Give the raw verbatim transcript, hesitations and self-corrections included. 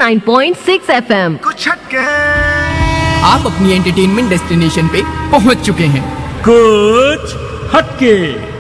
Nine point six FM. कुछ हटके आप अपनी एंटरटेनमेंट डेस्टिनेशन पे पहुंच चुके हैं। कुछ हटके।